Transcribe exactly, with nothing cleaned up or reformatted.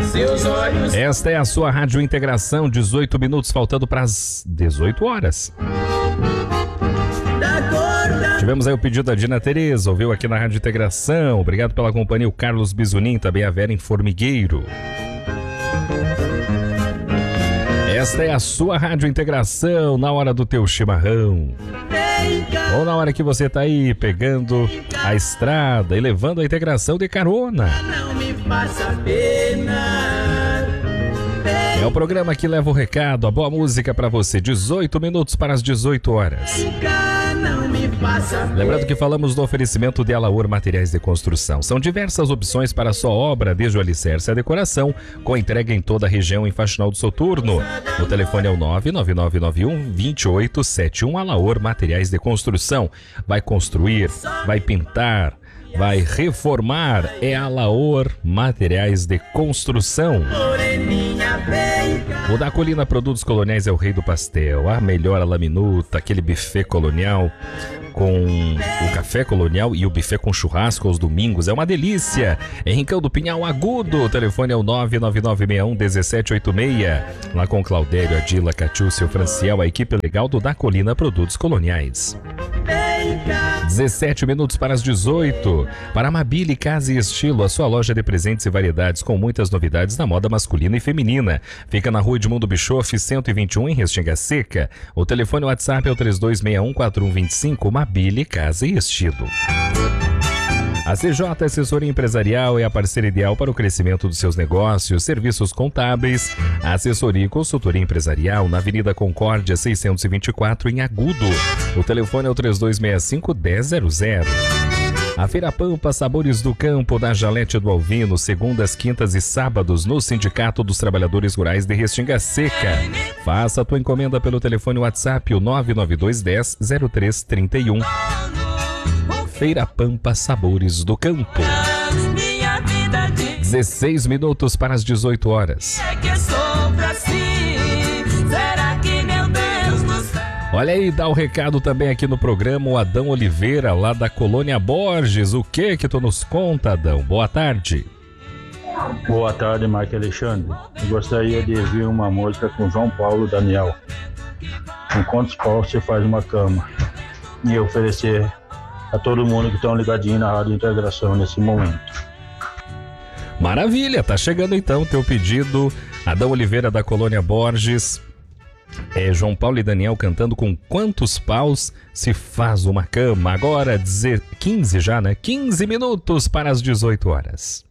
seus olhos. Esta é a sua Rádio Integração, dezoito minutos faltando para as dezoito horas. Tivemos aí o pedido da Dina Tereza, ouviu aqui na Rádio Integração. Obrigado pela companhia, o Carlos Bizunim, também a Vera em Formigueiro. Esta é a sua Rádio Integração, na hora do teu chimarrão. Ou na hora que você tá aí pegando a estrada e levando a integração de carona. Não me faça pena. É o programa que leva o recado, a boa música pra você. dezoito minutos para as dezoito horas. Não me faça pena. Lembrando que falamos do oferecimento de Alaor Materiais de Construção. São diversas opções para a sua obra, desde o alicerce à decoração, com entrega em toda a região em Faxinal do Soturno. O telefone é o nove nove nove nove um, dois oito sete um. Alaor Materiais de Construção. Vai construir, vai pintar, vai reformar. É Alaor Materiais de Construção. O da Colina Produtos Coloniais é o rei do pastel. A melhor laminuta, aquele buffet colonial com o café colonial e o buffet com churrasco aos domingos. É uma delícia. É Rincão do Pinhal Agudo. O telefone é o nove nove nove seis um um sete oito seis. Lá com Claudério, Adila, Catiúcio, Franciel, a equipe legal do Da Colina Produtos Coloniais. dezessete minutos para as dezoito. Para a Mabile Casa e Estilo, a sua loja de presentes e variedades com muitas novidades na moda masculina e feminina. Fica na rua Edmundo Bischoff, cento e vinte e um, em Restinga Seca. O telefone WhatsApp é o três dois seis um, quatro um dois cinco. Mabile Casa e Estilo. A C J Assessoria Empresarial é a parceira ideal para o crescimento dos seus negócios, serviços contábeis, assessoria e consultoria empresarial na Avenida Concórdia seiscentos e vinte e quatro, em Agudo. O telefone é o três dois seis cinco, um zero zero zero. A Feira Pampa Sabores do Campo da Jalete do Alvino, segundas, quintas e sábados no Sindicato dos Trabalhadores Rurais de Restinga Seca. Faça a tua encomenda pelo telefone WhatsApp, o nove nove dois um zero, zero três três um. Feira Pampa Sabores do Campo. dezesseis minutos para as dezoito horas. Olha aí, dá o recado também aqui no programa o Adão Oliveira, lá da Colônia Borges. O que que tu nos conta, Adão? Boa tarde. Boa tarde, Marco Alexandre. Eu gostaria de ouvir uma música com João Paulo Daniel. Com quantos paus você faz uma cama? E oferecer a todo mundo que estão ligadinho na Rádio Integração nesse momento. Maravilha, tá chegando então o teu pedido. Adão Oliveira da Colônia Borges. É João Paulo e Daniel cantando com quantos paus se faz uma cama. Agora quinze já, né? quinze minutos para as dezoito horas.